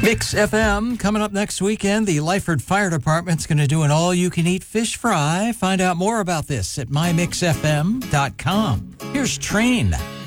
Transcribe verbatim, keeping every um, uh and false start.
Mix F M coming up next weekend. The Lyford Fire Department's going to do an all-you-can-eat fish fry. Find out more about this at my mix f m dot com. Here's Train.